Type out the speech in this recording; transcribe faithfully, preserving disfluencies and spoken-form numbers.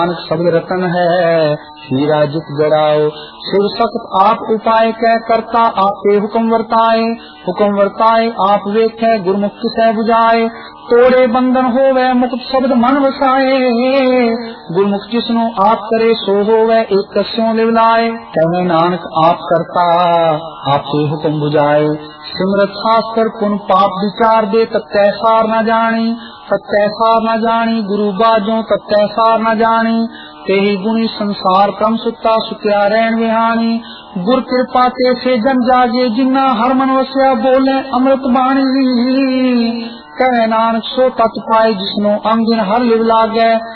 नानक शब्द रतन है हीरा जित गड़ाओ। शिव सख्त आप उपाय कह करता आपे हुक्म वर्ताए। हुक्म वर्ताए आप वेखे गुरमुख किसै बुझाए। तोड़े बंधन होवे मुक्त शब्द मन वसाए। गुरमुख जिसनो आप करे सो होवे एक कस्यों लिवलाए। कहे नानक आप करता आपे हुक्म बुझाए। सिमरत शास्त्र पुन पाप विचार दे तत्तै सार न जानी। तत्तै सार न जानी गुरु बाजो तत्तै सार न जानी। तेहि गुणी संसार क्रम सुता सुत्या रैन विहानी। गुर कृपा ते से जन जागे जिन्ना हर मन वस्या बोले अमृत बाणी। कहे नानक सो तत् पाए जिसनो अंग दिन हर लिव लागे।